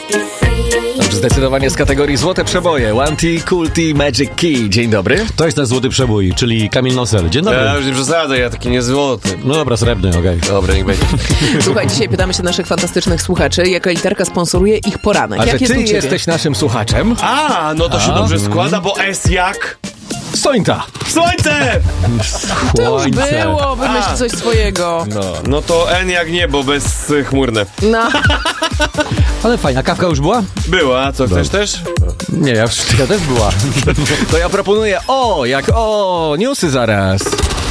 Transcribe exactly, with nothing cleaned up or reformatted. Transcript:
Zdecydowanie z kategorii Złote Przeboje. One T, Cool T, Magic Key. Dzień dobry. To jest ten złoty przebój, czyli Kamil Nosel. Dzień dobry. Ja już nie przesadzę, ja taki nie złoty. No dobra, srebrny, okej. Okay. Dobra, niech będzie. Słuchaj, dzisiaj pytamy się naszych fantastycznych słuchaczy, jaka literka sponsoruje ich poranek. A Jak że jest ty u ciebie? jesteś naszym słuchaczem? A, no to się A? dobrze składa, bo S jak? Sońta. Słońce! To już było, wymyśl A. coś swojego. No. No to N jak niebo, bezchmurne. No. Ale fajna, kawka już była? Była, a co, chcesz też? Nie, ja, ja też była. To ja proponuję o, jak o, newsy zaraz.